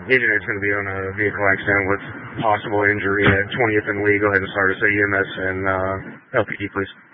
Agent 8's going to be on a vehicle accident with possible injury at 20th and Lee. Go ahead and start us at EMS and LPD, please.